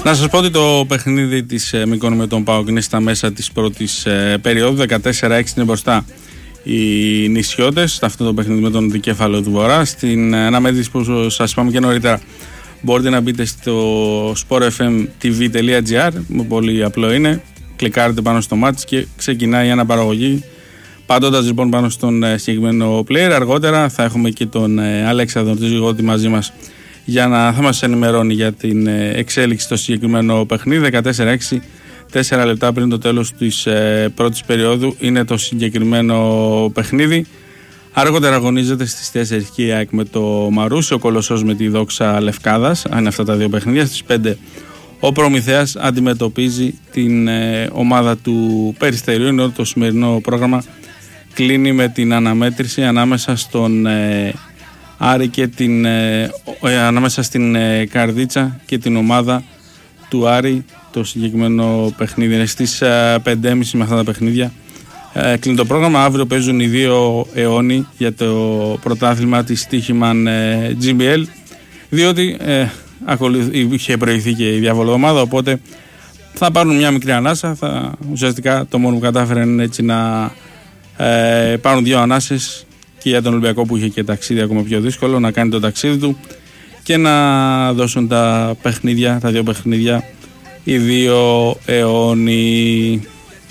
Να σας πω ότι το παιχνίδι της Μυκόνου με τον ΠΑΟΚ είναι στα μέσα της πρώτης περίοδου. 14-6 είναι μπροστά οι νησιώτες. Αυτό το παιχνίδι με τον δικέφαλο του Βορρά. Στην αναμέτρηση που σας είπαμε και νωρίτερα, μπορείτε να μπείτε στο sportfmtv.gr. Πολύ απλό είναι. Κλικάρετε πάνω στο μάτς και ξεκινάει η αναπαραγωγή. Πάντοντας λοιπόν πάνω στον συγκεκριμένο player. Αργότερα θα έχουμε και τον Αλέξανδρο Τζιγότη μαζί μας για να θα μας ενημερώνει για την εξέλιξη στο συγκεκριμένο παιχνίδι. 14-6, 4 λεπτά πριν το τέλος της πρώτης περίοδου είναι το συγκεκριμένο παιχνίδι. Αργότερα αγωνίζεται στις 4 και η ΑΕΚ με το Μαρούσι, ο Κολοσσός με τη Δόξα Λευκάδας. Είναι αυτά τα δύο παιχνίδια. Στις 5 ο Προμηθέας αντιμετωπίζει την ομάδα του Περιστερίου, ενώ το σημερινό πρόγραμμα κλείνει με την αναμέτρηση ανάμεσα στον Άρη και ανάμεσα στην Καρδίτσα και την ομάδα του Άρη. Το συγκεκριμένο παιχνίδι είναι στις 5.30 με αυτά τα παιχνίδια. Κλείνει το πρόγραμμα. Αύριο παίζουν οι δύο αιώνιοι για το πρωτάθλημα της Στίχημαν GBL, διότι είχε προηγηθεί και η διαβολοδομάδα, οπότε θα πάρουν μια μικρή ανάσα. Ουσιαστικά το μόνο που κατάφεραν είναι έτσι να πάρουν δύο ανάσες, και για τον Ολυμπιακό που είχε και ταξίδι ακόμα πιο δύσκολο, να κάνει το ταξίδι του και να δώσουν τα δύο παιχνίδια οι δύο αιώνιοι.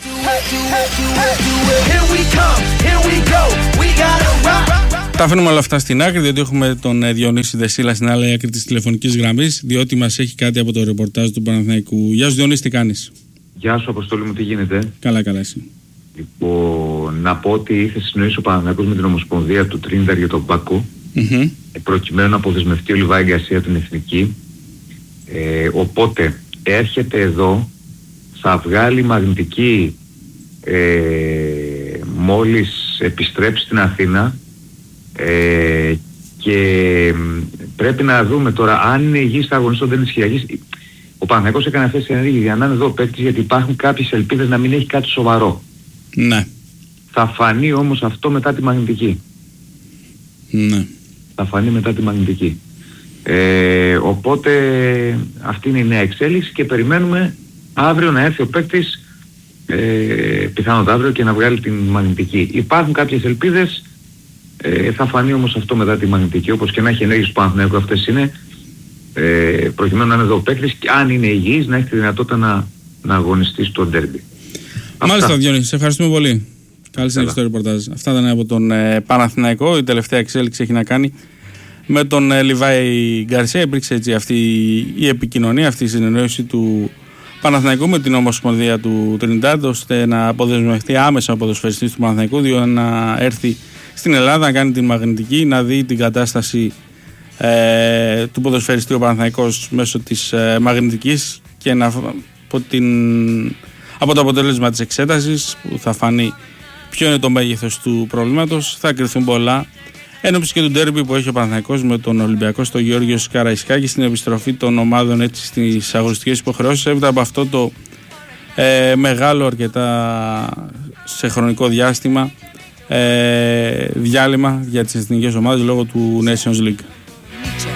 Τα αφήνουμε όλα αυτά στην άκρη, διότι έχουμε τον Διονύση Δεσίλα στην άλλη άκρη της τηλεφωνικής γραμμής, διότι μας έχει κάτι από το ρεπορτάζ του Παναθηναϊκού. Γεια σου Διονύση, τι κάνεις? Γεια σου Αποστόλη μου, τι γίνεται? Καλά, εσύ? Λοιπόν, να πω ότι ήρθε συνοήσει ο Παναθηναϊκός με την Ομοσπονδία του Τρίνιδαρ για τον Μπάκο, προκειμένου να αποδεσμευτεί ο Λιβάη Γκαρσία την εθνική. Οπότε έρχεται εδώ, θα βγάλει μαγνητική μόλις επιστρέψει στην Αθήνα, και πρέπει να δούμε τώρα αν είναι υγιής θα αγωνιστεί, δεν είναι υγιής. Ο Παναθηναϊκός έκανε αυτές τις ενέργειες για να είναι εδώ παίκτης, γιατί υπάρχουν κάποιες ελπίδες να μην έχει κάτι σοβαρό. Ναι. Θα φανεί όμως αυτό μετά τη μαγνητική. Ναι. Θα φανεί μετά τη μαγνητική. Οπότε αυτή είναι η νέα εξέλιξη και περιμένουμε αύριο να έρθει ο παίκτης, πιθανότατα αύριο, και να βγάλει την μαγνητική. Υπάρχουν κάποιες ελπίδες, θα φανεί όμως αυτό μετά τη μαγνητική. Όπως και να έχει ενέργειες του Παναθηναϊκού, αυτές είναι, προκειμένου να είναι εδώ ο παίκτης, και αν είναι υγιής να έχει τη δυνατότητα να αγωνιστεί στο ντέρμπι. Μάλιστα Διόνυση, σε ευχαριστούμε πολύ. Καλή συνέχεια στο ρεπορτάζ. Αυτά ήταν από τον Παναθηναϊκό. Η τελευταία εξέλιξη έχει να κάνει με τον Λιβάη Γκαρσία. Υπήρξε έτσι αυτή η επικοινωνία, αυτή η συνεννόηση του Παναθηναϊκού με την Ομοσπονδία του Τρινιντάρ, ώστε να αποδεσμευτεί άμεσα ο ποδοσφαιριστής του Παναθηναϊκού, διότι να έρθει στην Ελλάδα να κάνει την μαγνητική, να δει την κατάσταση του ποδοσφαιριστή ο Παναθηναϊκός μέσω της μαγνητικής, και από το αποτέλεσμα της εξέτασης που θα φανεί ποιο είναι το μέγεθος του προβλήματος, θα κρυθούν πολλά. Ένωψη και του ντέρμπι που έχει ο Παναθηναϊκός με τον Ολυμπιακό στο Γεώργιο Καραϊσκάκη, στην επιστροφή των ομάδων έτσι στις αγωνιστικές υποχρεώσεις, έπειτα από αυτό το μεγάλο αρκετά σε χρονικό διάστημα διάλειμμα για τις εθνικές ομάδες λόγω του Nations League.